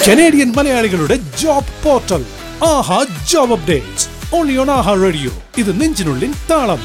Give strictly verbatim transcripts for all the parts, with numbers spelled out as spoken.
Canadian മലയാളികളുടെ job portal Aaha job updates only on Aaha radio. ഇത് നെഞ്ചിനുള്ളിൽ താളം.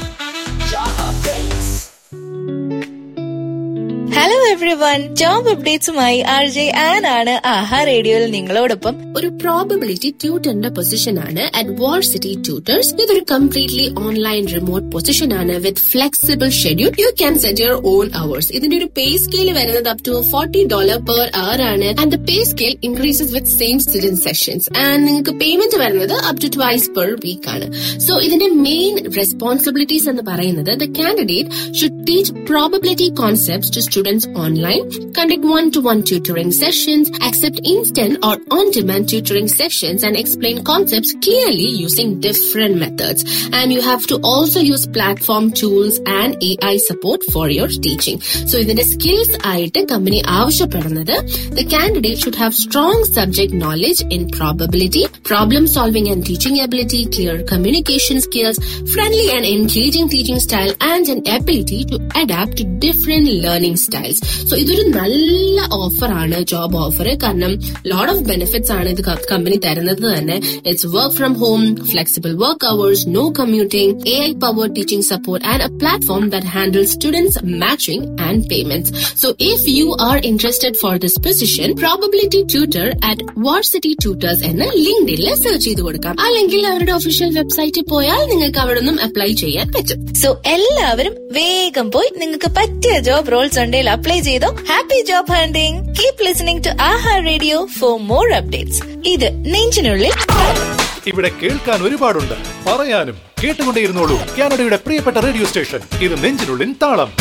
Hello everyone, job അപ്ഡേറ്റ്സുമായി R J an ആണ് ആഹാ റേഡിയോയിൽ നിങ്ങളോടൊപ്പം. ഒരു പ്രോബബിലിറ്റി ട്യൂട്ടറിന്റെ പൊസിഷൻ ആണ് അറ്റ് വാർസിറ്റി ട്യൂട്ടേഴ്സ്. ഇതൊരു കംപ്ലീറ്റ്ലി ഓൺലൈൻ റിമോട്ട് പൊസിഷൻ ആണ് വിത്ത് flexible schedule. You can set your own hours. ഇതിന്റെ ഒരു പേ സ്കെയിൽ വരുന്നത് up to forty dollar per hour ആണ്. And the pay scale increases with same student sessions. And നിങ്ങൾക്ക് payment വരുന്നത് up to twice per week ആണ്. So ഇതിന്റെ main responsibilities എന്ന് പറയുന്നത് the candidate should teach probability concepts to students online, conduct one-to-one tutoring sessions, accept instant or on-demand tutoring sessions, and explain concepts clearly using different methods. And you have to also use platform tools and A I support for your teaching. So ഇതിന്റെ skills ആയിട്ട് company ആവശ്യപ്പെടുന്നത് the candidate should have strong subject knowledge in probability, problem solving and teaching ability, clear communication skills, friendly and engaging teaching style, and an ability to adapt to different learning styles. So ഇതൊരു നല്ല offer ആണ്, job offer. കാരണം lot of benefits ആണ് ഇത് company തരുന്നത് തന്നെ. It's work from home, flexible work hours, no commuting, A I power teaching support, and A platform that handles students matching and payments. So if you are interested for this position, probability tutor at വാർസിറ്റി tutors എന്ന ലിങ്ക്ഡിനിൽ search ചെയ്ത് കൊടുക്കാം. അല്ലെങ്കിൽ അവരുടെ official വെബ്സൈറ്റിൽ പോയാൽ നിങ്ങൾക്ക് അവിടെ നിന്നും അപ്ലൈ ചെയ്യാൻ പറ്റും. സോ എല്ലാവരും വേഗം പോയി നിങ്ങൾക്ക് പറ്റിയ ജോബ് റോൾസ് ഉണ്ടെങ്കിൽ അപ്ലൈ ചെയ്തോ. Happy job hunting. Keep listening to Aaha radio for more updates. ഇത് നെഞ്ചിനുള്ളിൽ. ഇവിടെ കേൾക്കാൻ ഒരുപാടുണ്ട്, പറയാനും കേട്ടുകൊണ്ടേയിരുന്നോളൂ. കാനഡയുടെ പ്രിയപ്പെട്ട റേഡിയോ സ്റ്റേഷൻ. ഇത് നെഞ്ചിനുള്ളിൽ താളം.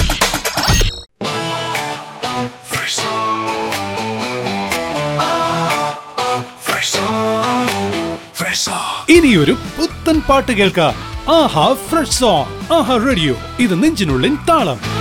ഇനിയൊരു പുത്തൻ പാട്ട് കേൾക്കാം. ആഹാ ഫ്രഷ് സോങ്. ആഹാ റേഡിയോ. ഇത് നെഞ്ചിനുള്ളിൽ താളം.